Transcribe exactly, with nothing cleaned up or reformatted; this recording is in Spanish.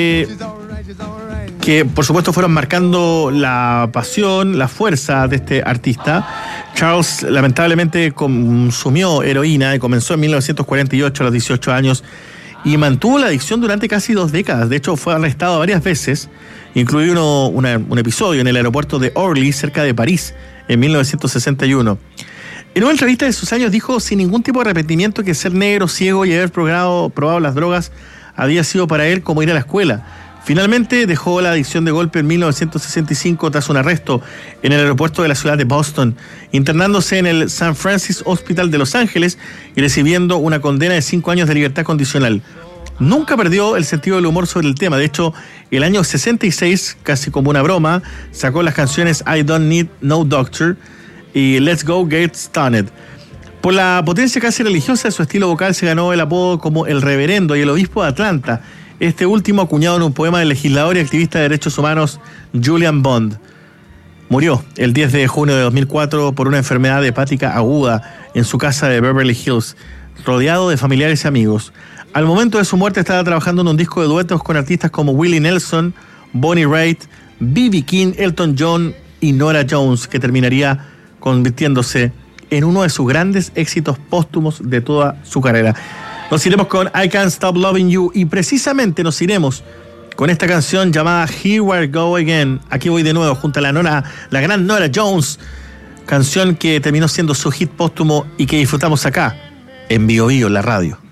eh, que por supuesto fueron marcando la pasión, la fuerza de este artista. Charles lamentablemente consumió heroína y comenzó en mil novecientos cuarenta y ocho a los dieciocho años y mantuvo la adicción durante casi dos décadas. De hecho, fue arrestado varias veces, incluido uno, una, un episodio en el aeropuerto de Orly, cerca de París, en mil novecientos sesenta y uno. En una entrevista de sus años dijo sin ningún tipo de arrepentimiento que ser negro, ciego y haber probado, probado las drogas había sido para él como ir a la escuela. Finalmente dejó la adicción de golpe en mil novecientos sesenta y cinco tras un arresto en el aeropuerto de la ciudad de Boston, internándose en el San Francis Hospital de Los Ángeles y recibiendo una condena de cinco años de libertad condicional. Nunca perdió el sentido del humor sobre el tema. De hecho, el año sesenta y seis, casi como una broma, sacó las canciones I Don't Need No Doctor y Let's Go Get Stoned. Por la potencia casi religiosa de su estilo vocal se ganó el apodo como el reverendo y el obispo de Atlanta, este último acuñado en un poema del legislador y activista de derechos humanos Julian Bond. Murió el diez de junio de dos mil cuatro por una enfermedad hepática aguda en su casa de Beverly Hills, rodeado de familiares y amigos. Al momento de su muerte estaba trabajando en un disco de duetos con artistas como Willie Nelson, Bonnie Raitt, B B King, Elton John y Norah Jones, que terminaría convirtiéndose en uno de sus grandes éxitos póstumos de toda su carrera. Nos iremos con I Can't Stop Loving You y precisamente nos iremos con esta canción llamada Here We Go Again. Aquí voy de nuevo junto a la, Nora, la gran Norah Jones, canción que terminó siendo su hit póstumo y que disfrutamos acá en Bio Bio, la radio.